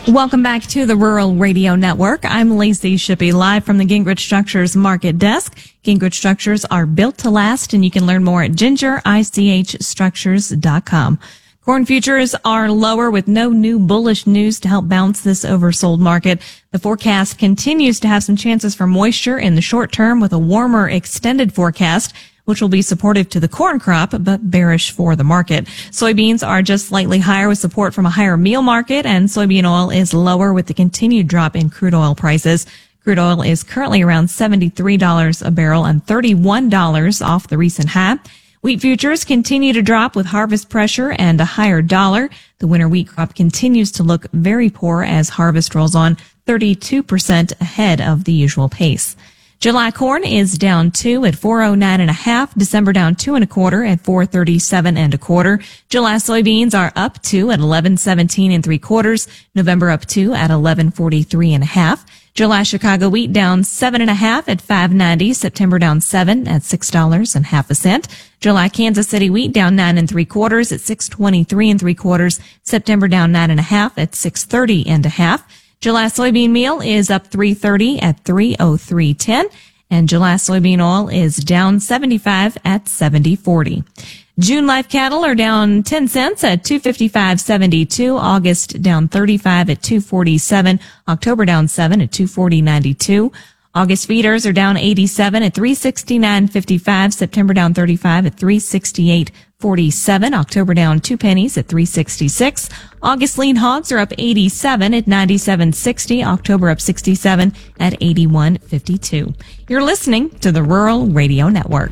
Welcome back to the Rural Radio Network. I'm Lacey Shippey, live from the Gingrich Structures Market Desk. Gingrich Structures are built to last, and you can learn more at gingerichstructures.com. Corn futures are lower with no new bullish news to help bounce this oversold market. The forecast continues to have some chances for moisture in the short term with a warmer extended forecast, which will be supportive to the corn crop, but bearish for the market. Soybeans are just slightly higher with support from a higher meal market, and soybean oil is lower with the continued drop in crude oil prices. Crude oil is currently around $73 a barrel and $31 off the recent high. Wheat futures continue to drop with harvest pressure and a higher dollar. The winter wheat crop continues to look very poor as harvest rolls on 32% ahead of the usual pace. July corn is down 2 at 409.5. December down 2 1/4 at 437 1/4. July soybeans are up 2 at 1117 3/4. November up 2 at 1143.5. July Chicago wheat down 7.5 at 590. September down 7 at $6.50 a cent. July Kansas City wheat down 9 3/4 at 623 3/4. September down 9.5 at 630.5. July soybean meal is up 330 at 303.10, and July soybean oil is down 75 at 70.40. June live cattle are down 10 cents at 255.72. August down 35 at 247. October down 7 at 240.92. August feeders are down 87 at 369.55. September down 35 at 368.47. October down 2 pennies at 366. August lean hogs are up 87 at 97.60. October up 67 at 81.52. You're listening to the Rural Radio Network.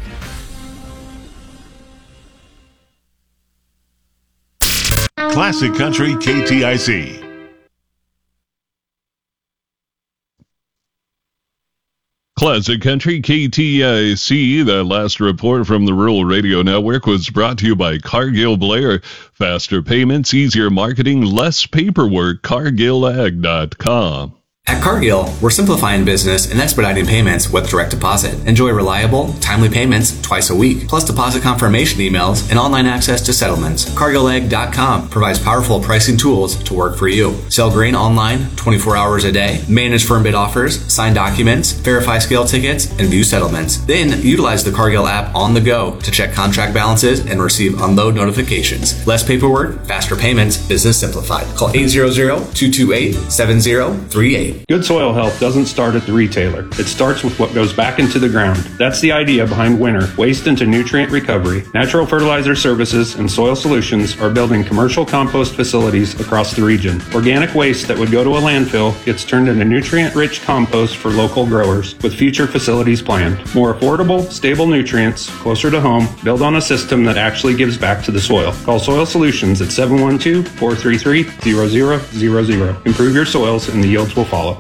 Classic Country KTIC. Classic Country KTIC. That last report from the Rural Radio Network was brought to you by Cargill Blair. Faster payments, easier marketing, less paperwork. CargillAg.com. At Cargill, we're simplifying business and expediting payments with direct deposit. Enjoy reliable, timely payments twice a week, plus deposit confirmation emails and online access to settlements. CargillAg.com provides powerful pricing tools to work for you. Sell grain online 24 hours a day, manage firm bid offers, sign documents, verify scale tickets, and view settlements. Then utilize the Cargill app on the go to check contract balances and receive unload notifications. Less paperwork, faster payments, business simplified. Call 800-228-7038. Good soil health doesn't start at the retailer. It starts with what goes back into the ground. That's the idea behind Winter, Waste into Nutrient Recovery. Natural Fertilizer Services and Soil Solutions are building commercial compost facilities across the region. Organic waste that would go to a landfill gets turned into nutrient-rich compost for local growers, with future facilities planned. More affordable, stable nutrients, closer to home, build on a system that actually gives back to the soil. Call Soil Solutions at 712-433-0000. Improve your soils and the yields will follow.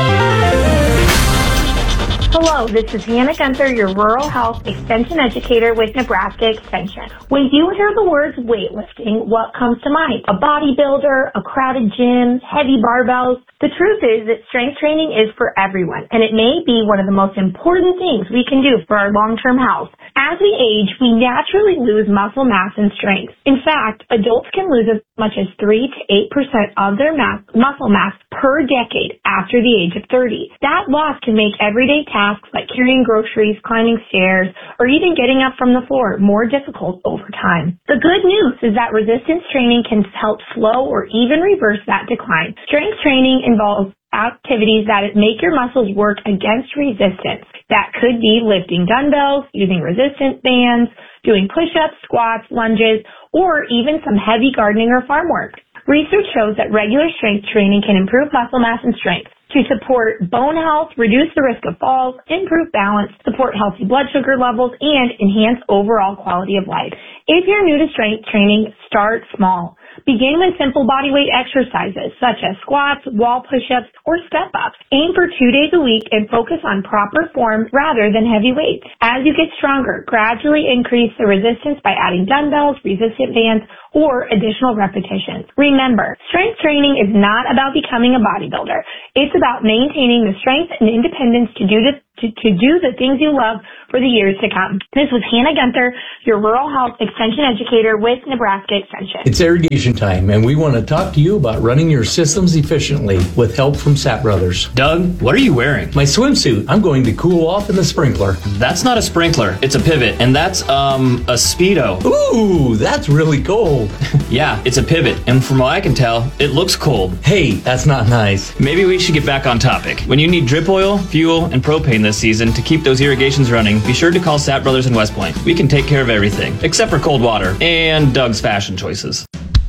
Hello, this is Hannah Gunther, your Rural Health Extension Educator with Nebraska Extension. When you hear the words weightlifting, what comes to mind? A bodybuilder, a crowded gym, heavy barbells? The truth is that strength training is for everyone, and it may be one of the most important things we can do for our long-term health. As we age, we naturally lose muscle mass and strength. In fact, adults can lose as much as 3 to 8% of their muscle mass per decade after the age of 30. That loss can make everyday tasks like carrying groceries, climbing stairs, or even getting up from the floor more difficult over time. The good news is that resistance training can help slow or even reverse that decline. Strength training involves activities that make your muscles work against resistance. That could be lifting dumbbells, using resistance bands, doing push-ups, squats, lunges, or even some heavy gardening or farm work. Research shows that regular strength training can improve muscle mass and strength to support bone health, reduce the risk of falls, improve balance, support healthy blood sugar levels, and enhance overall quality of life. If you're new to strength training, start small. Begin with simple bodyweight exercises such as squats, wall push-ups, or step-ups. Aim for 2 days a week and focus on proper form rather than heavy weights. As you get stronger, gradually increase the resistance by adding dumbbells, resistance bands, or additional repetitions. Remember, strength training is not about becoming a bodybuilder. It's about maintaining the strength and independence to to do the things you love for the years to come. This was Hannah Gunther, your Rural Health Extension Educator with Nebraska Extension. It's irrigation time, and we want to talk to you about running your systems efficiently with help from Sapp Brothers. Doug, what are you wearing? My swimsuit. I'm going to cool off in the sprinkler. That's not a sprinkler. It's a pivot, and that's, a Speedo. Ooh, that's really cold. Yeah, it's a pivot, and from what I can tell, it looks cold. Hey, that's not nice. Maybe we should get back on topic. When you need drip oil, fuel, and propane this season to keep those irrigations running, be sure to call Sapp Brothers in West Point. We can take care of everything, except for cold water and Doug's fashion choices.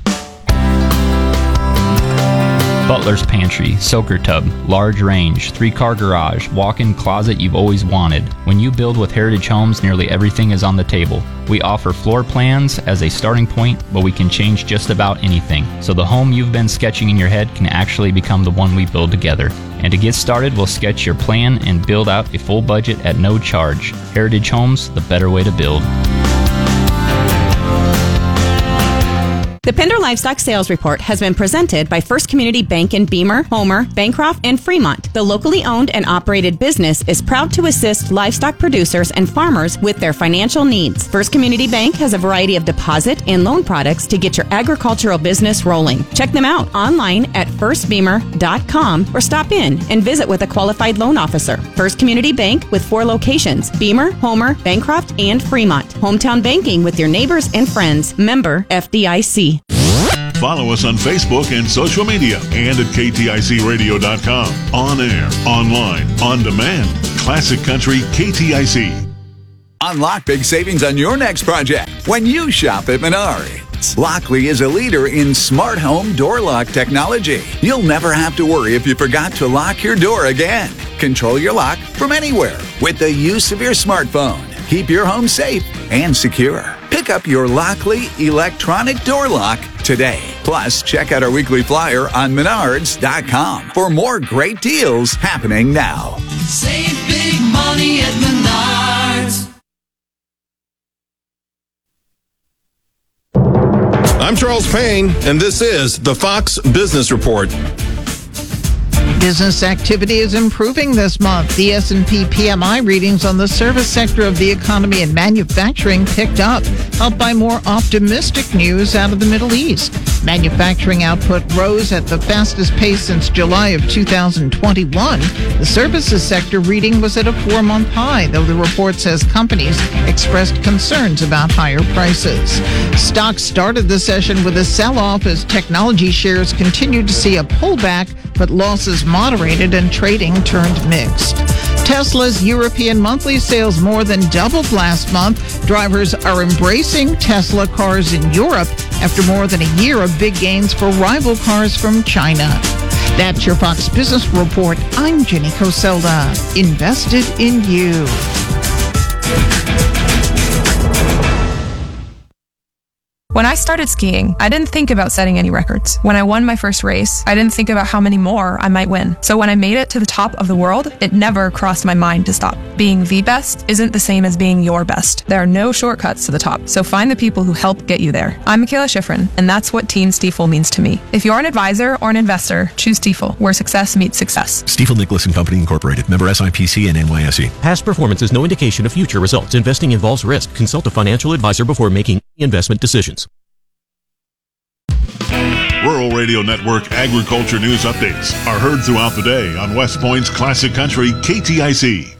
Butler's Pantry, soaker tub, large range, 3-car garage, walk-in closet you've always wanted. When you build with Heritage Homes, nearly everything is on the table. We offer floor plans as a starting point, but we can change just about anything. So the home you've been sketching in your head can actually become the one we build together. And to get started, we'll sketch your plan and build out a full budget at no charge. Heritage Homes, the better way to build. The Pender Livestock Sales Report has been presented by First Community Bank in Beamer, Homer, Bancroft, and Fremont. The locally owned and operated business is proud to assist livestock producers and farmers with their financial needs. First Community Bank has a variety of deposit and loan products to get your agricultural business rolling. Check them out online at firstbeamer.com or stop in and visit with a qualified loan officer. First Community Bank with 4 locations: Beamer, Homer, Bancroft, and Fremont. Hometown banking with your neighbors and friends. Member FDIC. Follow us on Facebook and social media and at KTICradio.com. On air, online, on demand. Classic Country KTIC. Unlock big savings on your next project when you shop at Menards. Lockley is a leader in smart home door lock technology. You'll never have to worry if you forgot to lock your door again. Control your lock from anywhere with the use of your smartphone. Keep your home safe and secure. Pick up your Lockley electronic door lock today. Plus, check out our weekly flyer on Menards.com for more great deals happening now. Save big money at Menards. I'm Charles Payne, and this is the Fox Business Report. Business activity is improving this month. The S&P PMI readings on the service sector of the economy and manufacturing picked up, helped by more optimistic news out of the Middle East. Manufacturing output rose at the fastest pace since July of 2021. The services sector reading was at a 4-month high, though the report says companies expressed concerns about higher prices. Stocks started the session with a sell-off as technology shares continued to see a pullback, but losses moderated and trading turned mixed. Tesla's European monthly sales more than doubled last month. Drivers are embracing Tesla cars in Europe after more than a year of big gains for rival cars from China. That's your Fox Business Report. I'm Jenny Coselda. Invested in you. When I started skiing, I didn't think about setting any records. When I won my first race, I didn't think about how many more I might win. So when I made it to the top of the world, it never crossed my mind to stop. Being the best isn't the same as being your best. There are no shortcuts to the top, so find the people who help get you there. I'm Michaela Schifrin, and that's what Team Stiefel means to me. If you're an advisor or an investor, choose Stiefel, where success meets success. Stiefel Nicholas & Company Incorporated, member SIPC and NYSE. Past performance is no indication of future results. Investing involves risk. Consult a financial advisor before making investment decisions. Rural Radio Network agriculture news updates are heard throughout the day on West Point's Classic Country KTIC.